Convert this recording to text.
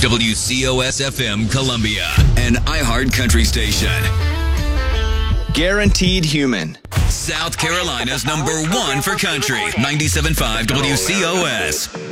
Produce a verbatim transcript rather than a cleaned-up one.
W C O S F M Columbia, an iHeart country station. Guaranteed Human. South Carolina's number one for country. ninety-seven point five W C O S.